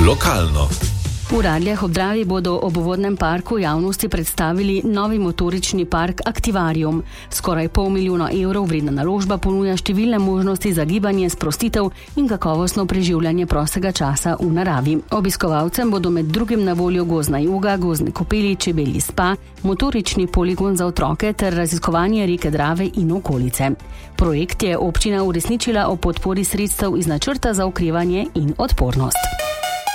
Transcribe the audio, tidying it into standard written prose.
Lokalno. V Radljah ob Dravi bodo ob vodnem parku javnosti predstavili novi motorični park Aktivarium. Skoraj 500 milijona evrov vredna naložba ponuja številne možnosti za gibanje, sprostitev in kakovostno preživljanje prostega časa v naravi. Obiskovalcem bodo med drugim na voljo gozdna joga, gozdne kopeli, čebelji spa, motorični poligon za otroke ter raziskovanje reke Drave in okolice. Projekt je občina uresničila ob podpori sredstev iz načrta za okrevanje in odpornost.